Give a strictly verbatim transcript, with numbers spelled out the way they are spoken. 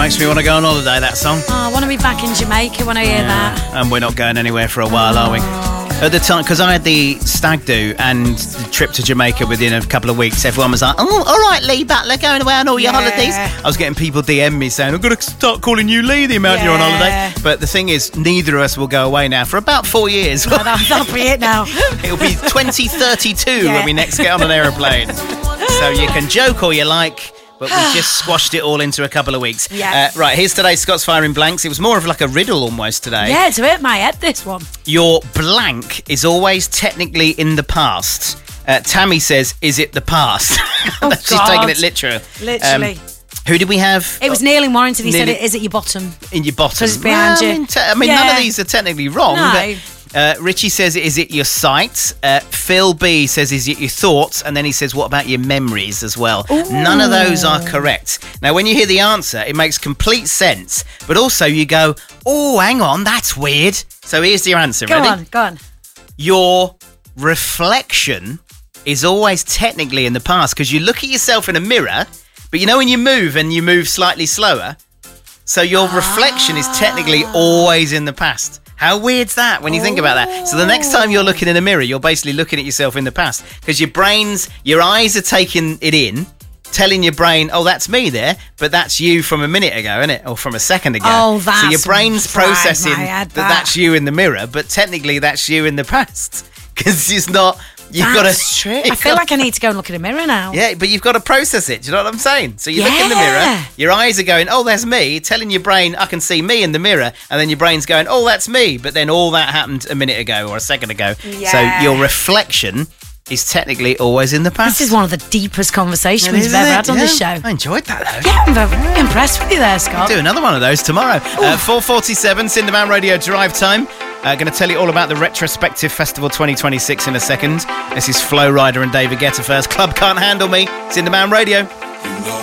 Makes me want to go on holiday, that song. Oh, I want to be back in Jamaica when I hear Yeah. that. And we're not going anywhere for a while, are we? At the time, because I had the stag do and the trip to Jamaica within a couple of weeks, everyone was like, oh, all right, Lee Butler, going away on all your Yeah. holidays. I was getting people D M me saying, I'm going to start calling you Lee the amount you're on Yeah. holiday. But the thing is, neither of us will go away now for about four years. No, that, that'll be it now. It'll be twenty thirty-two Yeah. when we next get on an aeroplane. So you can joke all you like, but we just squashed it all into a couple of weeks. Yeah. Uh, right, here's today's Scott's Firing Blanks. It was more of like a riddle almost today. Yeah, to hit my head, this one. Your blank is always technically in the past. Uh, Tammy says, is it the past? Oh, She's God. taking it literal. Literally. Um, who did we have? It was Neil in Warrington. He Nearly- said, it is at your bottom. In your bottom. 'Cause it's behind Well, you. I mean, te- I mean none Yeah. of these are technically wrong. No. But, uh, Richie says, is it your sight? Uh, Phil B says, is it your thoughts? And then he says, what about your memories as well? Ooh. None of those are correct. Now, when you hear the answer, it makes complete sense. But also you go, oh, hang on, that's weird. So here's your answer. Go Ready? on, go on. Your reflection is always technically in the past because you look at yourself in a mirror, but you know when you move and you move slightly slower, so your reflection is technically always in the past. How weird's that when you think about that? So the next time you're looking in a mirror, you're basically looking at yourself in the past because your brain's, your eyes are taking it in, telling your brain, oh, that's me there, but that's you from a minute ago, isn't it? Or from a second ago. Oh, that's So your brain's right, processing I had that that. that's you in the mirror, but technically that's you in the past because it's not, you've got That's to... true. I feel like I need to go and look in a mirror now. Yeah, but you've got to process it. Do you know what I'm saying? So you look in the Yeah. mirror, your eyes are going, oh, there's me, telling your brain, I can see me in the mirror, and then your brain's going, oh, that's me, but then all that happened a minute ago or a second ago. Yeah. So your reflection is technically always in the past. This is one of the deepest conversations It we've is, ever isn't it? had on Yeah. this show. I enjoyed that, though. Yeah, I'm very impressed with you there, Scott. Do another one of those tomorrow. Uh, four forty-seven, Cinderman Radio Drive Time. Uh, going to tell you all about the Retrospective Festival twenty twenty-six in a second. This is Flo Rida and David Guetta first. Club Can't Handle Me. Cinderman Radio.